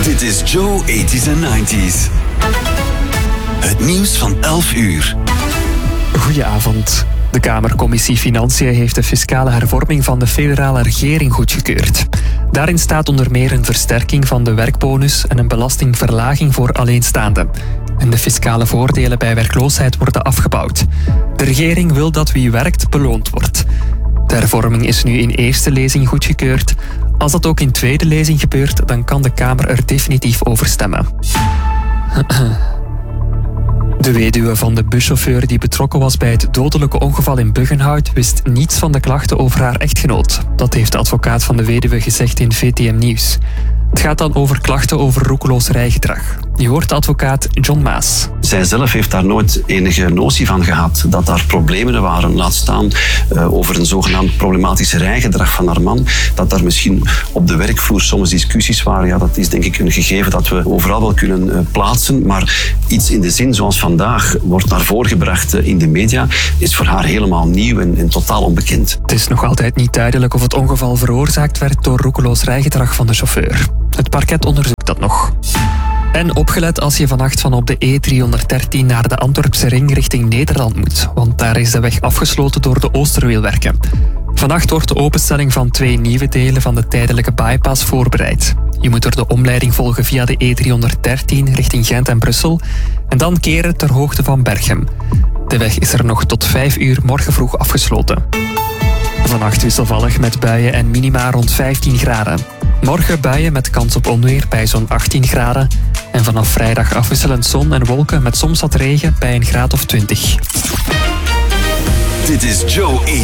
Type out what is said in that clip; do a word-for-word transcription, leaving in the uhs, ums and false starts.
Dit is Joe eighties and nineties. Het nieuws van elf uur. Goedenavond. De Kamercommissie Financiën heeft de fiscale hervorming van de federale regering goedgekeurd. Daarin staat onder meer een versterking van de werkbonus en een belastingverlaging voor alleenstaanden. En de fiscale voordelen bij werkloosheid worden afgebouwd. De regering wil dat wie werkt beloond wordt. De hervorming is nu in eerste lezing goedgekeurd. Als dat ook in tweede lezing gebeurt, dan kan de Kamer er definitief over stemmen. De weduwe van de buschauffeur die betrokken was bij het dodelijke ongeval in Buggenhout wist niets van de klachten over haar echtgenoot. Dat heeft de advocaat van de weduwe gezegd in V T M Nieuws. Het gaat dan over klachten over roekeloos rijgedrag. Je hoort de advocaat John Maas. Zij zelf heeft daar nooit enige notie van gehad dat daar problemen waren. Laat staan uh, over een zogenaamd problematisch rijgedrag van haar man. Dat daar misschien op de werkvloer soms discussies waren. Ja, dat is denk ik een gegeven dat we overal wel kunnen uh, plaatsen. Maar iets in de zin zoals vandaag wordt naar voren gebracht uh, in de media, is voor haar helemaal nieuw en, en totaal onbekend. Het is nog altijd niet duidelijk of het ongeval veroorzaakt werd door roekeloos rijgedrag van de chauffeur. Het parket onderzoekt dat nog. En opgelet als je vannacht van op de E driehonderddertien naar de Antwerpse ring richting Nederland moet, want daar is de weg afgesloten door de Oosterweelwerken. Vannacht wordt de openstelling van twee nieuwe delen van de tijdelijke bypass voorbereid. Je moet er de omleiding volgen via de E driehonderddertien richting Gent en Brussel en dan keren ter hoogte van Berchem. De weg is er nog tot vijf uur morgen vroeg afgesloten. Vannacht wisselvallig met buien en minima rond vijftien graden. Morgen buien met kans op onweer bij zo'n achttien graden. En vanaf vrijdag afwisselend zon en wolken met soms wat regen bij een graad of twintig. Dit is Joe eighties.